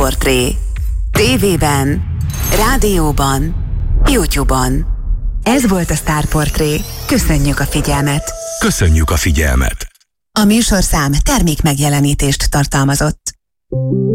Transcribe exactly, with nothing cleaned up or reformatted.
Sztárportré. Tévében, rádióban, YouTube-on. Ez volt a Sztárportré. Köszönjük a figyelmet! Köszönjük a figyelmet! A műsorszám termék megjelenítést tartalmazott.